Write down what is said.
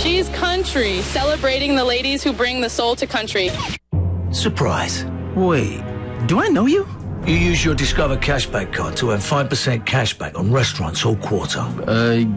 She's country, celebrating the ladies who bring the soul to country. Surprise. Wait, do I know you? You use your Discover cashback card to earn 5% cashback on restaurants all quarter.